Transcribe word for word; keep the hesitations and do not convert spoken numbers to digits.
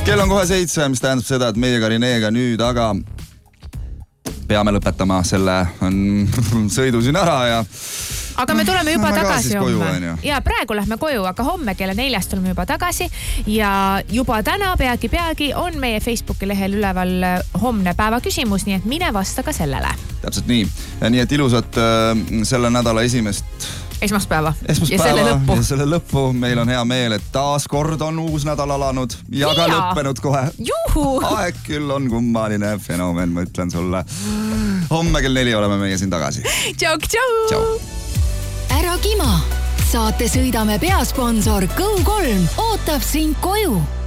kell on kohe seitse, mis tähendab seda, et meiega Reneega nüüd aga peame lõpetama selle sõidu siin ära ja aga me tuleme juba Lähme ka tagasi siis koju, on homme. ju. Ja praegu lähme koju, aga homme kella neljast tuleme juba tagasi ja juba täna peagi-peagi on meie Facebooki lehel üleval homne päeva küsimus, nii et mine vasta ka sellele. Täpselt nii. Nii et ilusat äh, selle nädala esimest Esmaspäeva. Esmaspäeva ja selle lõppu. Ja selle lõppu. Meil on hea meel, et taas kord on uus nädal alanud ja ka Ja. lõppenud kohe. Juhu! Aeg küll on kummaline fenomen, ma ütlen sulle. Homme kell neli oleme meie siin tagasi. Tšau, tšau! Tšau! Ära kima! Saate sõidame peasponsor Go kolm ootab sind koju.